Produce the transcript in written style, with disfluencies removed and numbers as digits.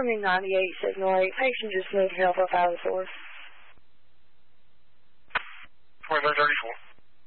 Incoming 98 signal 8. Patient just needs help up out of the source. 2334.